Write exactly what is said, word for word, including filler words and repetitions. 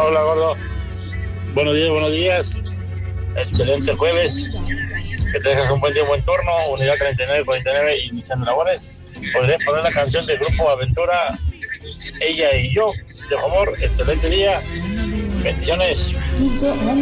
Hola, gordo. Buenos días, buenos días. Excelente jueves. Que tengas un buen día, un buen turno. Unidad treinta y nueve cuarenta y nueve, iniciando labores. Podrías poner la canción del grupo Aventura, Ella y Yo, de favor. Excelente día. Bendiciones.